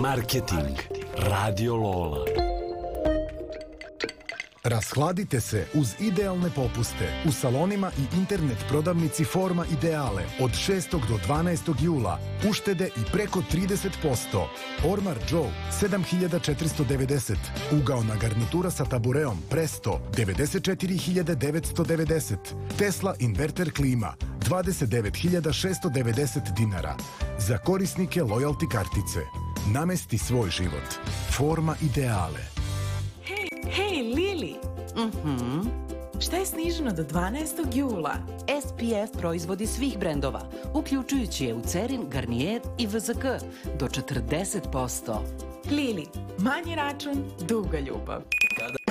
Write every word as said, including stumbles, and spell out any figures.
Marketing. Radio Lola. Rashladite se uz idealne popuste u salonima i internet prodavnici Forma Ideale od šestog do dvanaestog jula. Uštede i preko trideset posto. Ormar Joe sedam hiljada četiristo devedeset. Ugaona garnitura sa tabureom Presto devedeset četiri hiljade devetsto devedeset. Tesla inverter klima dvadeset devet hiljada šesto devedeset dinara. Za korisnike lojalty kartice. Namesti svoj život. Forma Ideale. Hej, Lili! Mhm. Šta je sniženo do dvanaestog jula? S P F proizvodi svih brendova, uključujući Eucerin, Garnier i V Z K, do četrdeset posto. Lili, manji račun, duga ljubav.